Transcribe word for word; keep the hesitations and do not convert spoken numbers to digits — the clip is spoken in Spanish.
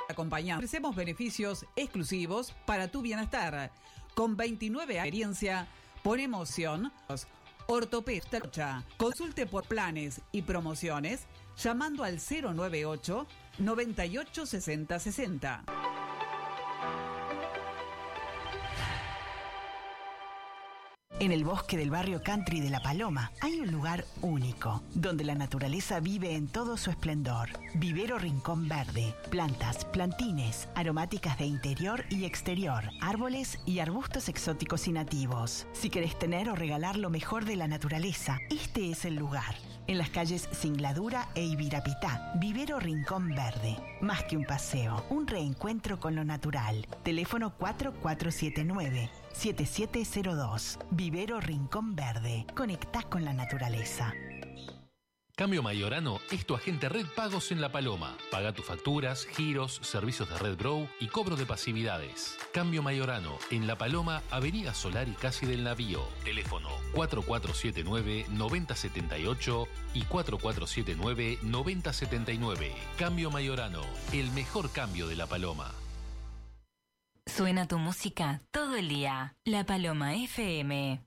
Acompañamos. Ofrecemos beneficios exclusivos para tu bienestar. Con veintinueve años de experiencia, ponemos opción ortopedia. Consulte por planes y promociones llamando al cero nueve ocho, noventa y ocho, sesenta, sesenta. En el bosque del barrio Country de La Paloma hay un lugar único, donde la naturaleza vive en todo su esplendor. Vivero Rincón Verde. Plantas, plantines, aromáticas de interior y exterior, árboles y arbustos exóticos y nativos. Si querés tener o regalar lo mejor de la naturaleza, este es el lugar. En las calles Singladura e Ibirapitá, Vivero Rincón Verde. Más que un paseo, un reencuentro con lo natural. Teléfono cuatro cuatro siete nueve, siete siete cero dos. Vivero Rincón Verde. Conectá con la naturaleza. Cambio Mayorano es tu agente Red Pagos en La Paloma. Paga tus facturas, giros, servicios de Red Bro y cobro de pasividades. Cambio Mayorano en La Paloma, Avenida Solar y Casi del Navío. Teléfono cuatro cuatro siete nueve, nueve cero siete ocho y cuatro cuatro siete nueve, nueve cero siete nueve. Cambio Mayorano, el mejor cambio de La Paloma. Suena tu música todo el día. La Paloma F M.